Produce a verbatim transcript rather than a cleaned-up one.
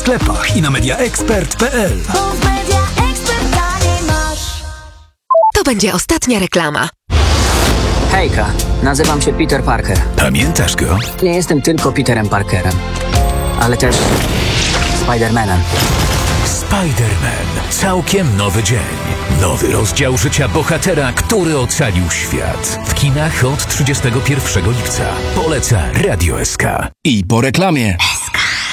sklepach i na media expert kropka p l. To będzie ostatnia reklama. Hejka, nazywam się Peter Parker. Pamiętasz go? Nie jestem tylko Peterem Parkerem, ale też Spider-Manem. Spider-Man. Całkiem nowy dzień. Nowy rozdział życia bohatera, który ocalił świat. W kinach od trzydziestego pierwszego lipca. Poleca Radio S K. I po reklamie.